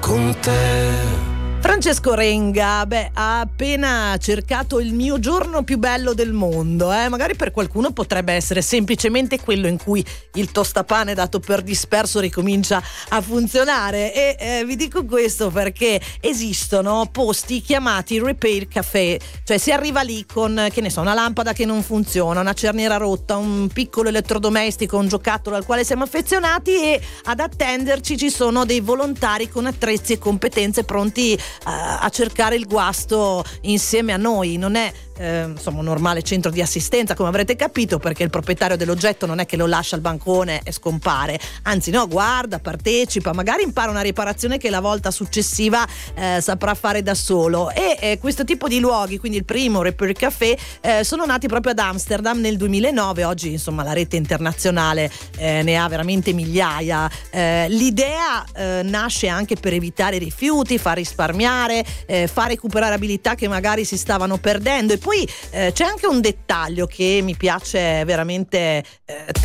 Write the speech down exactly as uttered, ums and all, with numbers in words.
con te. Francesco Renga, beh, ha appena cercato il mio giorno più bello del mondo, eh? Magari per qualcuno potrebbe essere semplicemente quello in cui il tostapane dato per disperso ricomincia a funzionare, e eh, vi dico questo perché esistono posti chiamati repair café, cioè si arriva lì con, che ne so, una lampada che non funziona, una cerniera rotta, un piccolo elettrodomestico, un giocattolo al quale siamo affezionati, e ad attenderci ci sono dei volontari con attrezzi e competenze pronti a cercare il guasto insieme a noi. Non è eh, insomma un normale centro di assistenza, come avrete capito, perché il proprietario dell'oggetto non è che lo lascia al bancone e scompare, anzi no, guarda, partecipa, magari impara una riparazione che la volta successiva eh, saprà fare da solo. E eh, questo tipo di luoghi, quindi il primo Repair Café, eh, sono nati proprio ad Amsterdam nel duemilanove. Oggi insomma la rete internazionale eh, ne ha veramente migliaia. Eh, l'idea eh, nasce anche per evitare rifiuti, far risparmiare, eh, far recuperare abilità che magari si stavano perdendo. E poi eh, c'è anche un dettaglio che mi piace veramente eh,